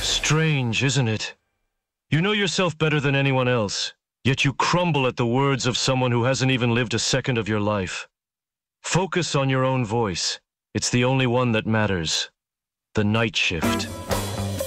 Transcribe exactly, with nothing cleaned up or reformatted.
Strange, isn't it? You know yourself better than anyone else, yet you crumble at the words of someone who hasn't even lived a second of your life. Focus on your own voice. It's the only one that matters. The Night Shift.